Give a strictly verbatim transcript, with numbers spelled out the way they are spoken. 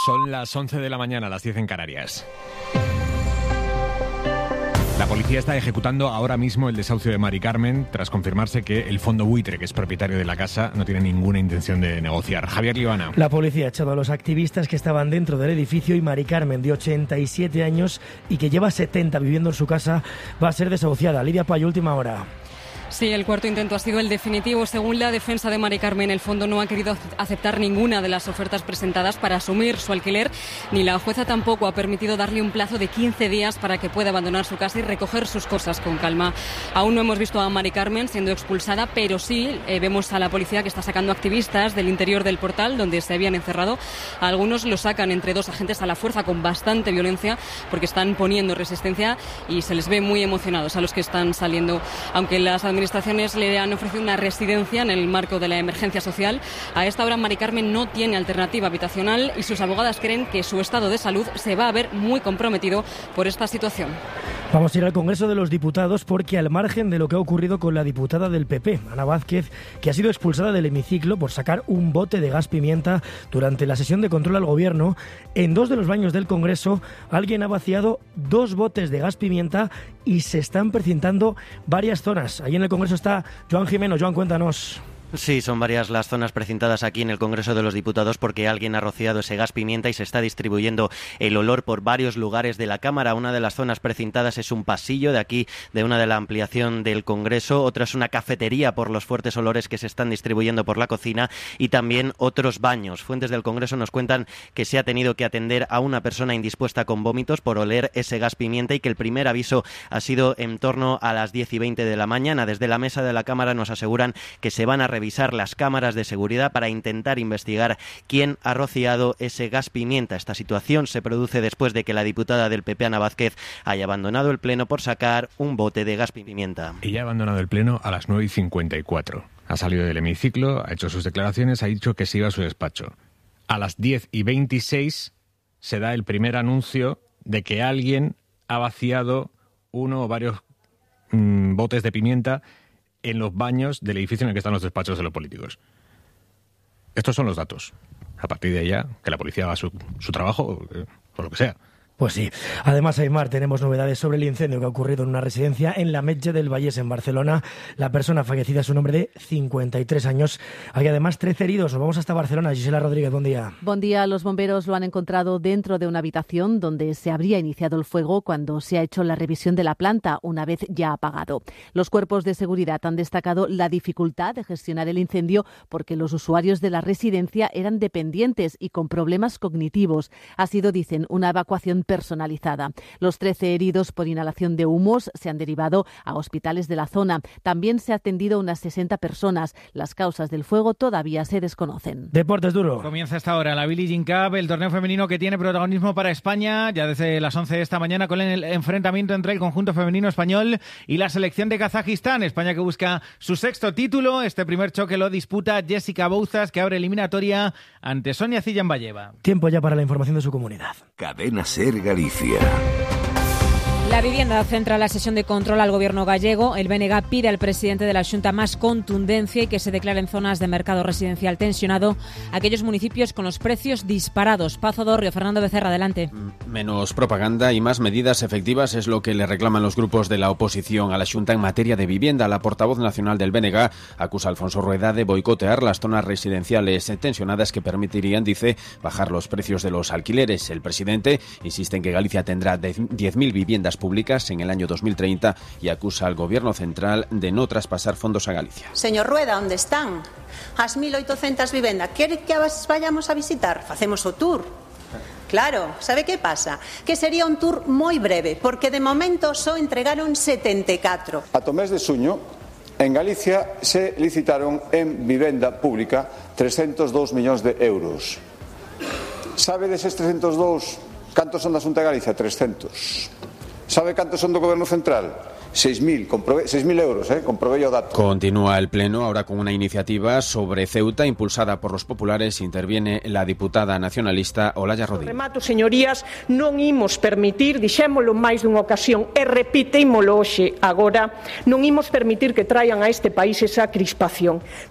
Son las once de la mañana, las diez en Canarias. La policía está ejecutando ahora mismo el desahucio de Mari Carmen tras confirmarse que el fondo buitre, que es propietario de la casa, no tiene ninguna intención de negociar. Javier Liobana. La policía ha echado a los activistas que estaban dentro del edificio y Mari Carmen, de ochenta y siete años y que lleva setenta viviendo en su casa, va a ser desahuciada. Lidia Payo, última hora. Sí, el cuarto intento ha sido el definitivo. Según la defensa de Mari Carmen, el fondo no ha querido aceptar ninguna de las ofertas presentadas para asumir su alquiler, ni la jueza tampoco ha permitido darle un plazo de quince días para que pueda abandonar su casa y recoger sus cosas con calma. Aún no hemos visto a Mari Carmen siendo expulsada, pero sí eh, vemos a la policía que está sacando activistas del interior del portal donde se habían encerrado. A algunos los sacan entre dos agentes a la fuerza con bastante violencia porque están poniendo resistencia y se les ve muy emocionados a los que están saliendo. Aunque las administraciones le han ofrecido una residencia en el marco de la emergencia social, a esta hora Mari Carmen no tiene alternativa habitacional y sus abogadas creen que su estado de salud se va a ver muy comprometido por esta situación. Vamos a ir al Congreso de los Diputados porque, al margen de lo que ha ocurrido con la diputada del P P, Ana Vázquez, que ha sido expulsada del hemiciclo por sacar un bote de gas pimienta durante la sesión de control al Gobierno, en dos de los baños del Congreso alguien ha vaciado dos botes de gas pimienta y se están precintando varias zonas. Ahí en el Congreso está Joan Jimeno. Joan, cuéntanos. Sí, son varias las zonas precintadas aquí en el Congreso de los Diputados porque alguien ha rociado ese gas pimienta y se está distribuyendo el olor por varios lugares de la Cámara. Una de las zonas precintadas es un pasillo de aquí, de una de la ampliación del Congreso. Otra es una cafetería por los fuertes olores que se están distribuyendo por la cocina y también otros baños. Fuentes del Congreso nos cuentan que se ha tenido que atender a una persona indispuesta con vómitos por oler ese gas pimienta y que el primer aviso ha sido en torno a las diez y veinte de la mañana. Desde la mesa de la Cámara nos aseguran que se van a revisar las cámaras de seguridad para intentar investigar quién ha rociado ese gas pimienta. Esta situación se produce después de que la diputada del P P, Ana Vázquez, haya abandonado el Pleno por sacar un bote de gas pimienta. Ella ha abandonado el Pleno a las nueve y cincuenta y cuatro. Ha salido del hemiciclo, ha hecho sus declaraciones, ha dicho que se iba a su despacho. A las diez y veintiséis se da el primer anuncio de que alguien ha vaciado uno o varios mmm, botes de pimienta en los baños del edificio en el que están los despachos de los políticos. Estos son los datos. A partir de allá, que la policía haga su, su trabajo, eh, o lo que sea. Pues sí. Además, Aymar, tenemos novedades sobre el incendio que ha ocurrido en una residencia en la Metge del Vallès, en Barcelona. La persona fallecida es un hombre de cincuenta y tres años. Hay además trece heridos. Nos vamos hasta Barcelona. Gisela Rodríguez, buen día. Buen día. Los bomberos lo han encontrado dentro de una habitación donde se habría iniciado el fuego cuando se ha hecho la revisión de la planta, una vez ya apagado. Los cuerpos de seguridad han destacado la dificultad de gestionar el incendio porque los usuarios de la residencia eran dependientes y con problemas cognitivos. Ha sido, dicen, una evacuación personalizada. Los trece heridos por inhalación de humos se han derivado a hospitales de la zona. También se ha atendido a unas sesenta personas. Las causas del fuego todavía se desconocen. Deportes duro. Comienza esta hora la Billie Jean Cup, el torneo femenino que tiene protagonismo para España ya desde las once de esta mañana con el enfrentamiento entre el conjunto femenino español y la selección de Kazajistán. España que busca su sexto título. Este primer choque lo disputa Jessica Bouzas, que abre eliminatoria ante Sonia Zillambayeva. Tiempo ya para la información de su comunidad. Cadena Ser Galicia. La vivienda centra la sesión de control al gobierno gallego. El B N G pide al presidente de la Xunta más contundencia y que se declaren zonas de mercado residencial tensionado aquellos municipios con los precios disparados. Pazo Dorrio, Fernando Becerra, adelante. Menos propaganda y más medidas efectivas es lo que le reclaman los grupos de la oposición a la Xunta en materia de vivienda. La portavoz nacional del B N G acusa a Alfonso Rueda de boicotear las zonas residenciales tensionadas que permitirían, dice, bajar los precios de los alquileres. El presidente insiste en que Galicia tendrá diez mil viviendas públicas en el año dos mil treinta y acusa al Gobierno central de no traspasar fondos a Galicia. Señor Rueda, ¿dónde están as mil oitocentas vivendas? ¿Quere que as vayamos a visitar? Facemos o tour. Claro, sabe que pasa? Que sería un tour moi breve, porque de momento só entregaron setenta e catro. Ata o mes de xuño, en Galicia se licitaron en vivenda pública trescentos dous millóns de euros. Sabe deses trescentos dous cantos son da Xunta de Galicia? trescentos. ¿Sabe cantos son do Goberno Central? seis mil euros, eh, comprobé o dato. Continúa el Pleno ahora con una iniciativa sobre Ceuta impulsada por los populares. Interviene la diputada nacionalista Olaya Rodríguez. Remato, señorías, non imos permitir, dixémolo máis dunha ocasión e repitémolo hoxe agora, non imos permitir que traian a este país esa crispación.